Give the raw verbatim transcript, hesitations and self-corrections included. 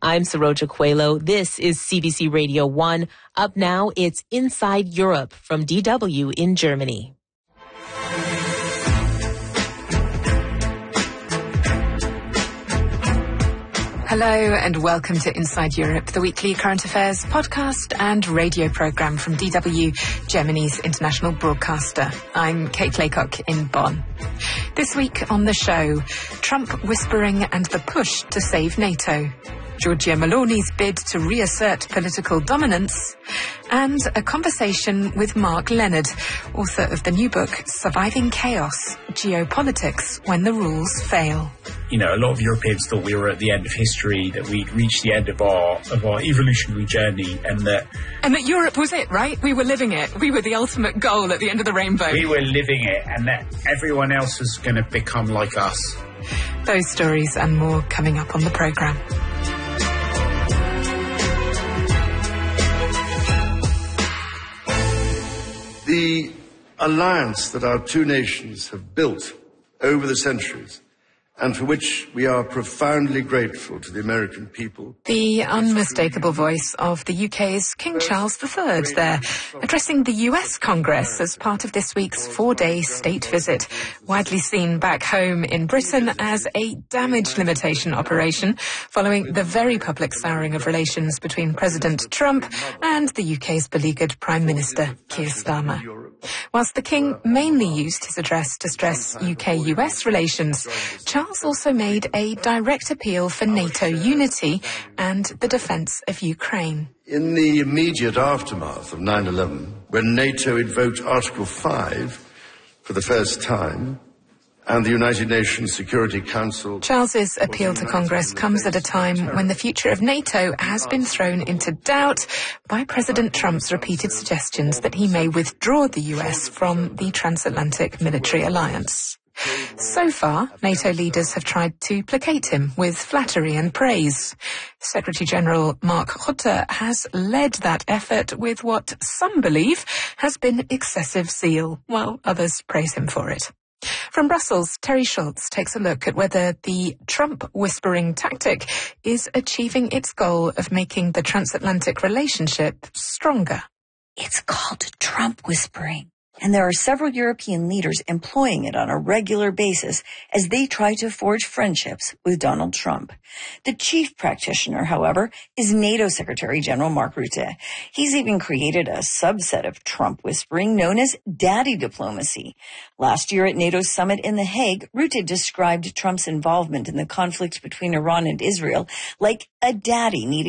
I'm Saroja Coelho. This is C B C Radio one. Up now, it's Inside Europe from D W in Germany. Hello and welcome to Inside Europe, the weekly current affairs podcast and radio programme from D W, Germany's international broadcaster. I'm Kate Laycock in Bonn. This week on the show, Trump whispering and the push to save NATO, Giorgia Meloni's bid to reassert political dominance, and a conversation with Mark Leonard, author of the new book Surviving Chaos, Geopolitics When the Rules Fail. You know, a lot of Europeans thought we were at the end of history, that we'd reached the end of our of our evolutionary journey, and that... And that Europe was it, right? We were living it. We were the ultimate goal at the end of the rainbow. We were living it, and that everyone else was going to become like us. Those stories and more coming up on the programme. The alliance that our two nations have built over the centuries, and for which we are profoundly grateful to the American people. The unmistakable voice of the U K's King Charles the Third there, addressing the U S Congress as part of this week's four-day state visit, widely seen back home in Britain as a damage limitation operation, following the very public souring of relations between President Trump and the U K's beleaguered Prime Minister, Keir Starmer. Whilst the King mainly used his address to stress U K U S relations, Charles also made a direct appeal for NATO unity and the defence of Ukraine. In the immediate aftermath of nine eleven, when NATO invoked Article five for the first time, and the United Nations Security Council... Charles's appeal to Congress comes at a time when the future of NATO has been thrown into doubt by President Trump's repeated suggestions that he may withdraw the U S from the transatlantic military alliance. So far, NATO leaders have tried to placate him with flattery and praise. Secretary-General Mark Rutte has led that effort with what some believe has been excessive zeal, while others praise him for it. From Brussels, Terry Schultz takes a look at whether the Trump whispering tactic is achieving its goal of making the transatlantic relationship stronger. It's called Trump whispering, and there are several European leaders employing it on a regular basis as they try to forge friendships with Donald Trump. The chief practitioner, however, is NATO Secretary General Mark Rutte. He's even created a subset of Trump whispering known as daddy diplomacy. Last year at NATO's summit in The Hague, Rutte described Trump's involvement in the conflict between Iran and Israel like a daddy needing